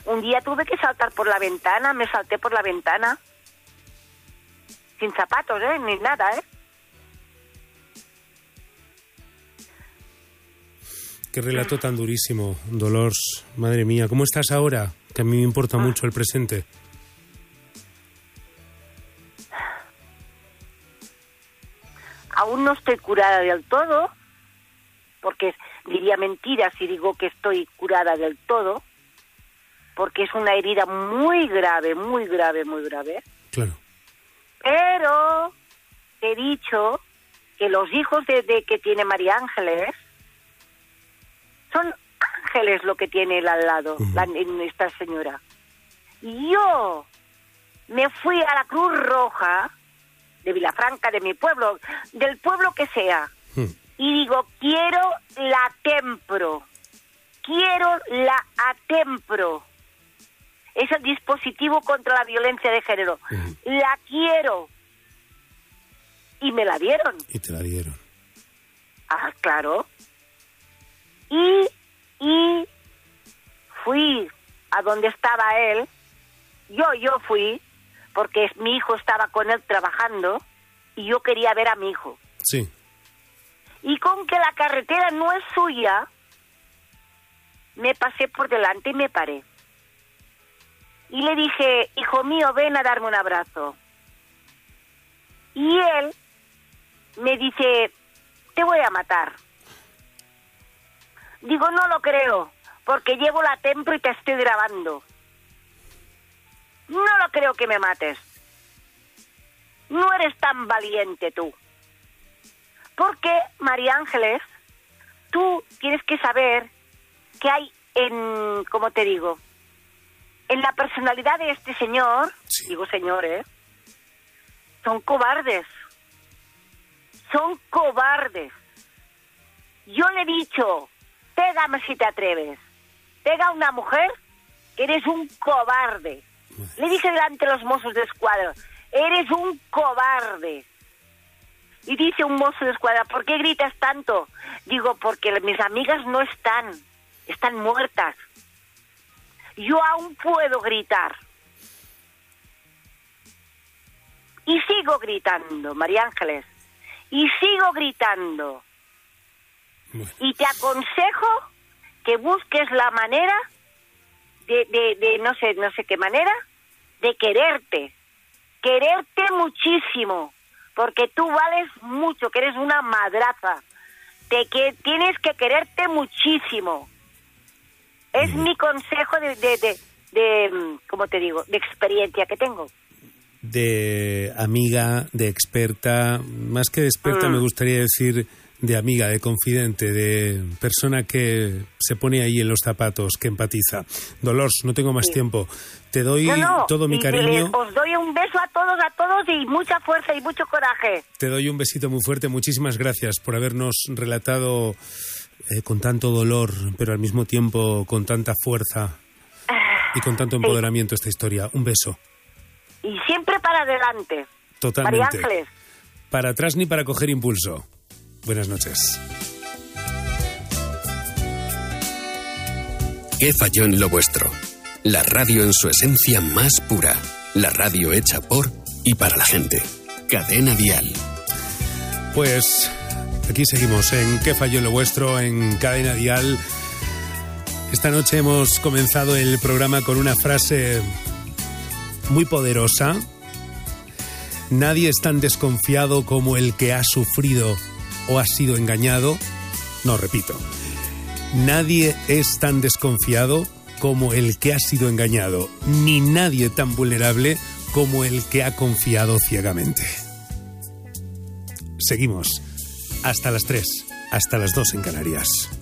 Un día tuve que saltar por la ventana, me salté por la ventana. Sin zapatos, ni nada, Qué relato tan durísimo, Dolors. Madre mía, ¿cómo estás ahora? Que a mí me importa mucho el presente. Aún no estoy curada del todo, porque diría mentira si digo que estoy curada del todo, porque es una herida muy grave, muy grave, muy grave. Claro. Pero he dicho que los hijos de que tiene María Ángeles son ángeles lo que tiene él al lado, esta señora. Y yo me fui a la Cruz Roja de Vilafranca, de mi pueblo, del pueblo que sea, y digo, quiero la Tempro, es el dispositivo contra la violencia de género, la quiero, y me la dieron. Y te la dieron. Ah, claro. Y fui a donde estaba él, yo fui, porque mi hijo estaba con él trabajando y yo quería ver a mi hijo. Sí. Y con que la carretera no es suya, me pasé por delante y me paré. Y le dije, hijo mío, ven a darme un abrazo. Y él me dice, te voy a matar. Digo, no lo creo, porque llevo la Tempro y te estoy grabando. No lo creo que me mates. No eres tan valiente tú. Porque, María Ángeles, tú tienes que saber que hay ¿cómo te digo? En la personalidad de este señor, sí. Digo señor, son cobardes. Son cobardes. Yo le he dicho, pégame si te atreves. Pega a una mujer que eres un cobarde. Le dije delante de los mozos de escuadra, eres un cobarde. Y dice un mozo de escuadra, ¿por qué gritas tanto? Digo, porque mis amigas no están muertas. Yo aún puedo gritar. Y sigo gritando, María Ángeles. Y sigo gritando. Bueno. Y te aconsejo que busques la manera de no sé qué manera, de quererte muchísimo, porque tú vales mucho, que eres una madraza, que tienes que quererte muchísimo. Es mi consejo de ¿cómo te digo?, de experiencia que tengo. De amiga, de experta, más que de experta me gustaría decir de amiga, de confidente, de persona que se pone ahí en los zapatos, que empatiza. Dolors, no tengo más tiempo. Te doy todo mi cariño. Os doy un beso a todos y mucha fuerza y mucho coraje. Te doy un besito muy fuerte. Muchísimas gracias por habernos relatado con tanto dolor, pero al mismo tiempo con tanta fuerza y con tanto empoderamiento esta historia. Un beso. Y siempre para adelante. Totalmente. María Ángeles. Para atrás ni para coger impulso. Buenas noches. ¿Qué falló en lo vuestro? La radio en su esencia más pura. La radio hecha por y para la gente. Cadena Dial. Pues aquí seguimos en ¿Qué falló en lo vuestro? En Cadena Dial. Esta noche hemos comenzado el programa con una frase muy poderosa. Nadie es tan desconfiado como el que ha sufrido o ha sido engañado. No, repito. Nadie es tan desconfiado como el que ha sido engañado, ni nadie tan vulnerable como el que ha confiado ciegamente. Seguimos hasta las 3, hasta las 2 en Canarias.